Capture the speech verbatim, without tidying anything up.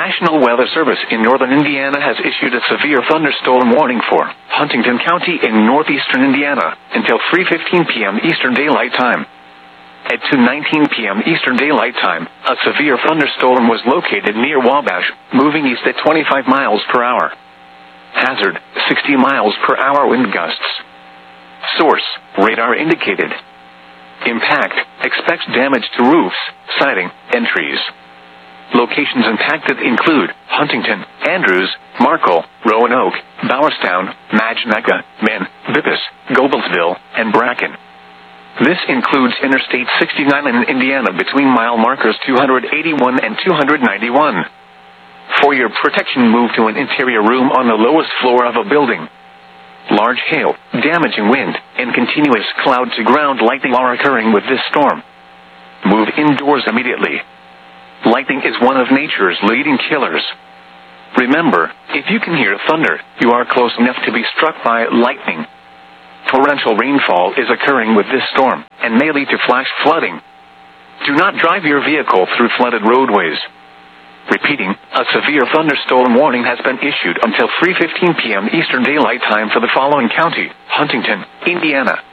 National Weather Service in northern Indiana has issued a severe thunderstorm warning for Huntington County in northeastern Indiana until three fifteen p m Eastern Daylight Time. At two nineteen p m Eastern Daylight Time, a severe thunderstorm was located near Wabash, moving east at twenty-five miles per hour. Hazard, sixty miles per hour wind gusts. Source, radar indicated. Impact, expects damage to roofs, siding, and trees. Locations impacted include Huntington, Andrews, Markle, Roanoke, Bowerstown, Magnaca, Min, Bippus, Goebelsville, and Bracken. This includes Interstate sixty-nine in Indiana between mile markers two eighty-one and two ninety-one. For your protection, move to an interior room on the lowest floor of a building. Large hail, damaging wind, and continuous cloud-to-ground lightning are occurring with this storm. Move indoors immediately. Lightning is one of nature's leading killers. Remember, if you can hear thunder, you are close enough to be struck by lightning. Torrential rainfall is occurring with this storm, and may lead to flash flooding. Do not drive your vehicle through flooded roadways. Repeating, a severe thunderstorm warning has been issued until three fifteen p m Eastern Daylight Time for the following county: Huntington, Indiana,